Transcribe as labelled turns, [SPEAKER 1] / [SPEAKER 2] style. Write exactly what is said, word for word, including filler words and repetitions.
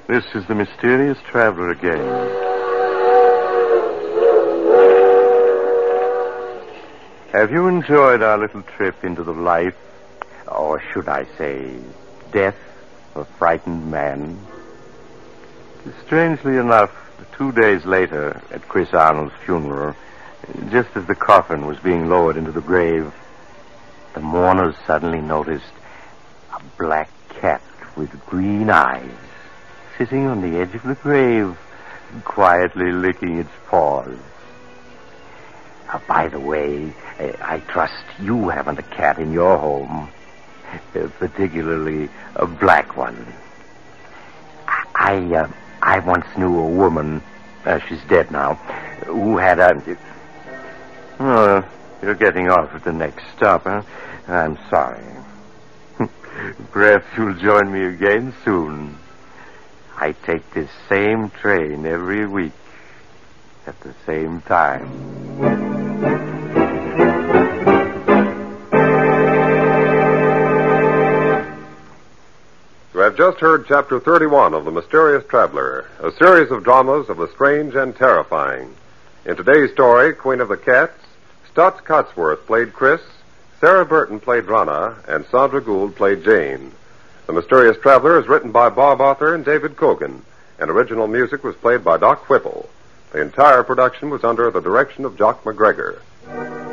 [SPEAKER 1] This is the Mysterious Traveler again. Have you enjoyed our little trip into the life, or should I say, death of a frightened man? Strangely enough, two days later, at Chris Arnold's funeral, just as the coffin was being lowered into the grave, the mourners suddenly noticed a black cat with green eyes sitting on the edge of the grave, quietly licking its paws. Uh, by the way, uh, I trust you haven't a cat in your home, uh, particularly a black one. I, uh, I once knew a woman, uh, she's dead now, who had a... Oh, you're getting off at the next stop, huh? I'm sorry. Perhaps you'll join me again soon. I take this same train every week at the same time.
[SPEAKER 2] You have just heard Chapter thirty-one of The Mysterious Traveler, a series of dramas of the strange and terrifying. In today's story, Queen of the Cats, Stutz Cotsworth played Chris, Sarah Burton played Rana, and Sandra Gould played Jane. The Mysterious Traveler is written by Bob Arthur and David Cogan, and original music was played by Doc Whipple. The entire production was under the direction of Jock McGregor.